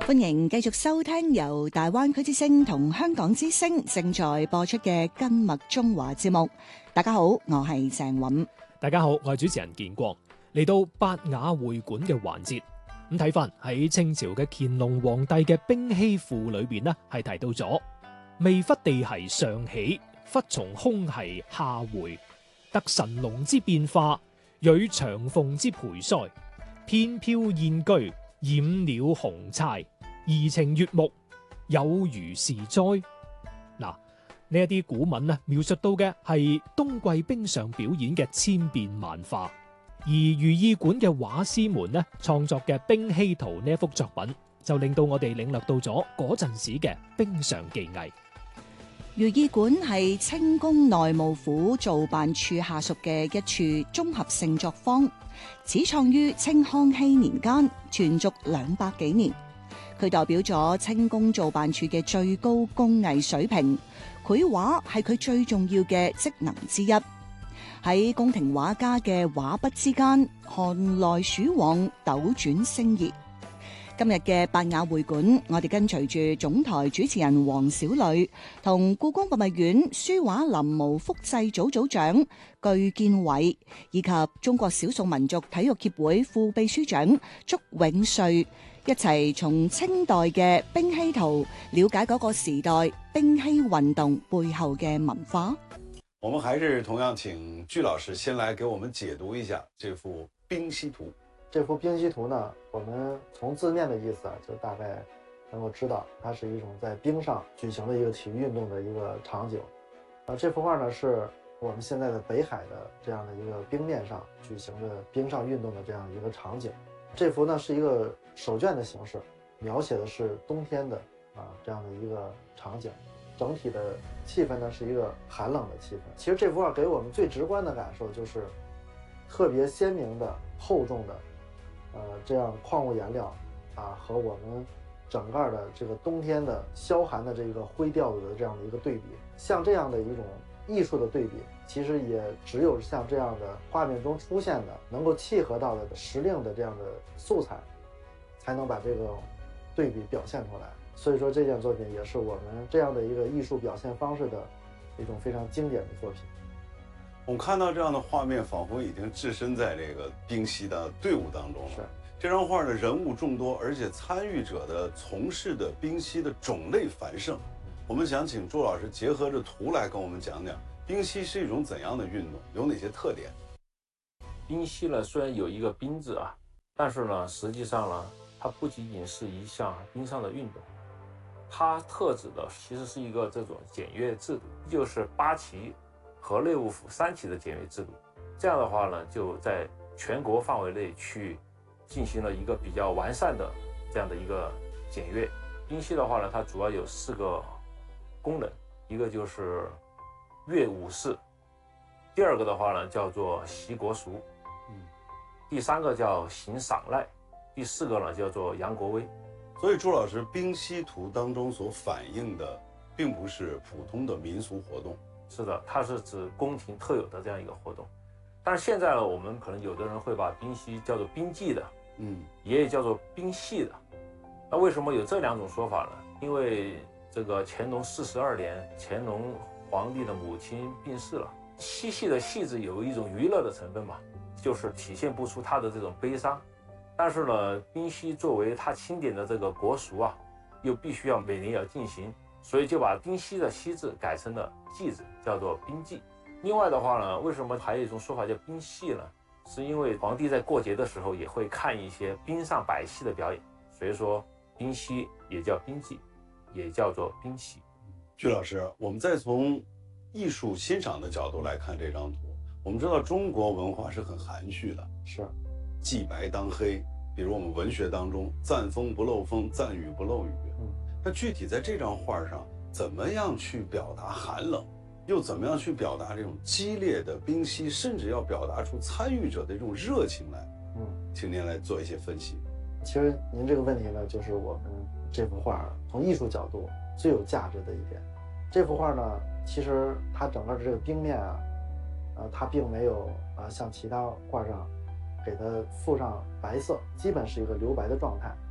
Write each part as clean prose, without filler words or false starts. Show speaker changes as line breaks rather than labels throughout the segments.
歡迎繼續收聽由大灣區之聲同香港之聲正在播出嘅《今麥中華》節目。大家好，我係鄭韻。
大家好，我係主持人建國。嚟到八雅會館嘅環節，咁睇翻喺清朝嘅乾隆皇帝嘅兵器庫裏邊呢，係提到咗未忽地繫上起，忽從空繫下回，得神龍之變化，與長鳳之培腮，翩飄燕居，染鳥紅釵，怡情悅目，有如是哉。嗱，呢一啲古文呢，描述到嘅係冬季冰上表演嘅千變萬化，而如意館嘅畫師們呢創作嘅冰嬉圖呢一幅作品，就令到我哋領略到咗嗰陣時嘅冰上技藝。
如意館係清宮內務府造辦處下屬嘅一處綜合性作坊，始創於清康熙年間，存續200幾年。佢代表咗清宮造辦處嘅最高工藝水平，繪畫係佢最重要嘅職能之一。喺宮廷畫家嘅畫筆之間，寒來暑往，斗轉星移。今日嘅八雅會館，我哋跟隨住總台主持人黃小磊同故宮博物院書畫臨摹複製組組長具建偉，以及中國少數民族體育協會副秘書長祝永瑞，一齊從清代嘅冰嬉圖了解嗰個時代冰嬉運動背後嘅文化。
我們還是同樣請具老師先來給我們解讀一下這幅冰嬉圖。
這幅冰嬉圖呢，我們從字面的意思就大概能夠知道，它是一種在冰上舉行的一個體育運動的一個場景。這幅畫呢，是我們現在的北海的這樣的一個冰面上舉行的冰上運動的這樣一個場景。這幅呢是一個手卷的形式，描寫的是冬天的這樣的一個場景，整體的氣氛呢是一個寒冷的氣氛。其實這幅畫給我們最直觀的感受就是特別鮮明的厚重的這樣礦物顏料和我們整個的這個冬天的蕭寒的這個灰調子的這樣的一個對比，像這樣的一種藝術的對比，其實也只有像這樣的畫面中出現的能夠契合到的時令的這樣的素材，才能把這個對比表現出來。所以說這件作品也是我們這樣的一個藝術表現方式的一種非常經典的作品。
我們看到這樣的畫面，仿佛已經置身在這個冰嬉的隊伍當中了。
是，
這張畫的人物眾多，而且參與者的從事的冰嬉的種類繁盛。我們想請祝老師結合着圖來跟我們講講，冰嬉是一種怎樣的運動，有哪些特點？
冰嬉呢，雖然有一個冰字但是呢，實際上呢，它不僅僅是一項冰上的運動，它特指的其實是一個這種檢閱制度，就是8旗和內務府3旗的檢閱制度。這樣的話呢，就在全國範圍內去進行了一個比較完善的這樣的一個檢閱。冰嬉的話呢，它主要有4個功能，一個就是閱武士，第2個的話呢叫做習國俗，第3個叫行賞賴，第4個呢叫做揚國威。
所以朱老師，冰嬉圖當中所反映的並不是普通的民俗活動。
是的，它是指宮廷特有的這樣一個活動。但是現在呢，我們可能有的人會把冰嬉叫做冰祭的，也叫做冰戲的。那為什麼有這2種說法呢？因為這個乾隆42年，乾隆皇帝的母親病逝了，嬉戲的戲字有一種娛樂的成分嘛，就是體現不出他的這種悲傷。但是呢，冰嬉作為他欽點的這個國俗又必須要每年要進行，所以就把冰嬉的嬉字改成了祭字，叫做冰祭。另外的話呢，為什麼還有一種說法叫冰戲呢？是因為皇帝在過節的時候也會看一些冰上擺戲的表演，所以說冰嬉也叫冰祭，也叫做冰戲。
具老師，我們再從藝術欣賞的角度來看這張圖，我們知道中國文化是很含蓄的，
是
既白當黑，比如我們文學當中讚風不漏風，讚雨不漏雨。那具體在這張畫上，怎麼樣去表達寒冷，又怎麼樣去表達這種激烈的冰嬉，甚至要表達出參與者的這種熱情來？請您來做一些分析。
其實您這個問題呢，就是我們這幅畫從藝術角度最有價值的一點。這幅畫呢，其實它整個的這個冰面它並沒有像其他畫上給它附上白色，基本是一個留白的狀態。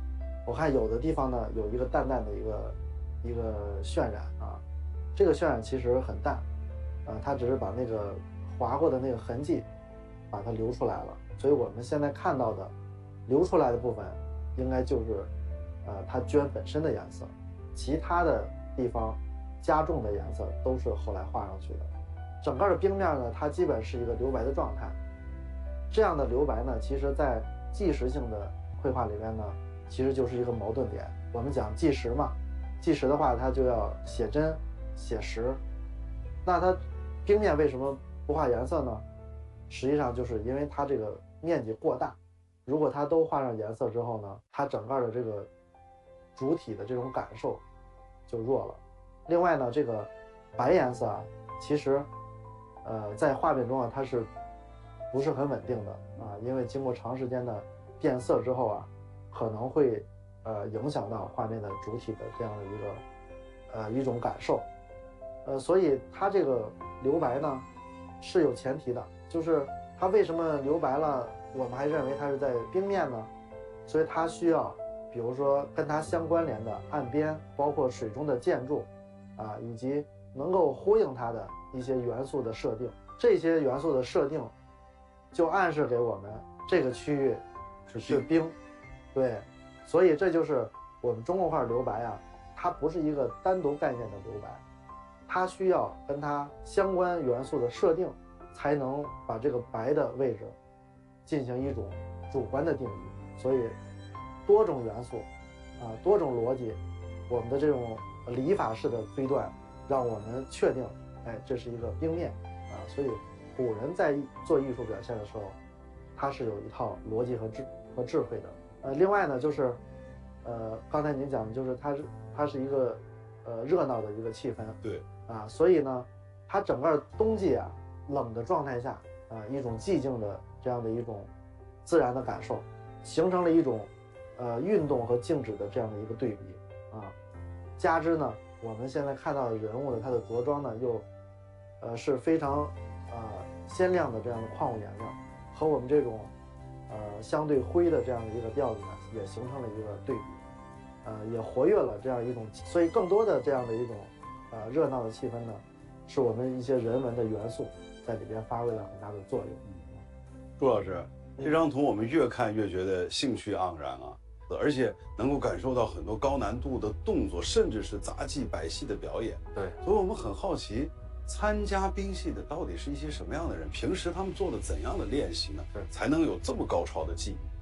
我看有的地方呢有一个淡淡的一个渲染啊，这个渲染其实很淡，它只是把那个划过的那个痕迹把它留出来了，所以我们现在看到的留出来的部分应该就是它绢本身的颜色，其他的地方加重的颜色都是后来画上去的。整个的冰面呢，它基本是一个留白的状态。这样的留白呢，其实在纪实性的绘画里面呢，其实就是一个矛盾点。我们讲纪实嘛，纪实的话它就要写真写实，那它冰面为什么不画颜色呢？实际上就是因为它这个面积过大，如果它都画上颜色之后呢，它整个的这个主体的这种感受就弱了。另外呢，这个白颜色啊，其实在画面中啊，它是不是很稳定的啊？因为经过长时间的变色之后啊，可能会影响到画面的主体的这样的一种感受。所以它这个留白呢是有前提的，就是它为什么留白了，我们还认为它是在冰面呢？所以它需要，比如说跟它相关联的岸边，包括水中的建筑啊，以及能够呼应它的一些元素的设定。这些元素的设定就暗示给我们这个区域是冰，对，所以这就是我们中国画留白啊，它不是一个单独概念的留白，它需要跟它相关元素的设定，才能把这个白的位置进行一种主观的定义。所以多种元素啊，多种逻辑，我们的这种理法式的推断，让我们确定，这是一个冰面啊。所以古人在做艺术表现的时候，他是有一套逻辑和智慧的。另外呢，就是刚才您讲的就是它是一个热闹的一个气氛，
对
啊，所以呢，它整个冬季啊冷的状态下啊，一种寂静的这样的一种自然的感受，形成了一种运动和静止的这样的一个对比啊。加之呢，我们现在看到的人物的他的着装呢，又是非常鲜亮的这样的矿物颜料，和我们这种相对灰的这样的一个调子呢，也形成了一个对比，也活跃了这样一种，所以更多的这样的一种热闹的气氛呢，是我们一些人文的元素在里边发挥了很大的作用。
朱老师，这张图我们越看越觉得兴趣盎然啊，而且能够感受到很多高难度的动作，甚至是杂技百戏的表演。
对，
所以我们很好奇，参加冰戏的到底是一些什么样的人？平时他们做了怎样的练习呢？才能有这么高超的技艺？